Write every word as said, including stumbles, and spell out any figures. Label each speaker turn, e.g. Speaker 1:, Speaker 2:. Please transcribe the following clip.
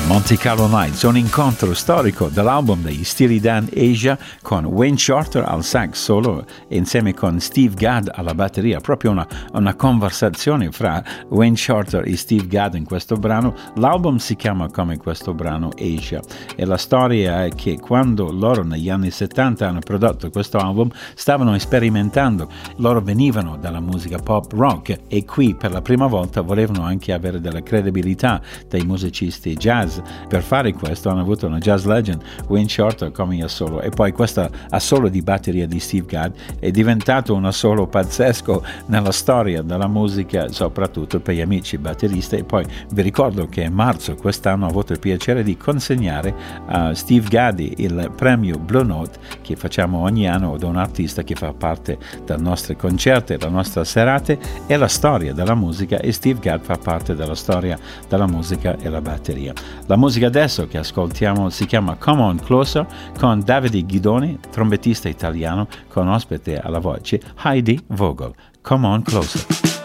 Speaker 1: Monte Carlo Nights, un incontro storico dell'album degli Steely Dan Asia con Wayne Shorter al sax solo insieme con Steve Gadd alla batteria, proprio una, una conversazione fra Wayne Shorter e Steve Gadd in questo brano. L'album si chiama come questo brano Asia e la storia è che quando loro negli anni settanta hanno prodotto questo album stavano sperimentando, loro venivano dalla musica pop rock e qui per la prima volta volevano anche avere della credibilità dei musicisti jazz. Per fare questo hanno avuto una jazz legend, Wayne Shorter, come assolo, e poi questo assolo di batteria di Steve Gadd è diventato un assolo pazzesco nella storia della musica, soprattutto per gli amici batteristi. E poi vi ricordo che in marzo quest'anno ho avuto il piacere di consegnare a Steve Gadd il premio Blue Note che facciamo ogni anno ad un artista che fa parte dei nostri concerti, delle nostre serate e la storia della musica, e Steve Gadd fa parte della storia della musica e la batteria. La musica adesso che ascoltiamo si chiama Come On Closer con Davide Ghidoni, trombettista italiano, con ospite alla voce Heidi Vogel. Come On Closer.